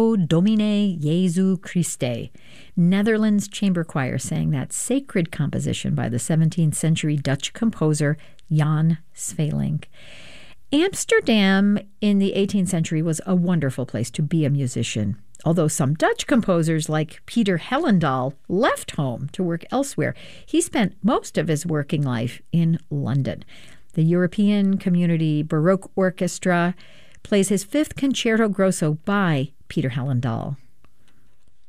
O Domine Jesu Christe. Netherlands Chamber Choir sang that sacred composition by the 17th century Dutch composer Jan Sweelinck. Amsterdam in the 18th century was a wonderful place to be a musician, although some Dutch composers like Peter Hellendaal left home to work elsewhere. He spent most of his working life in London. The European Community Baroque Orchestra plays his fifth Concerto Grosso by Peter Hellendaal.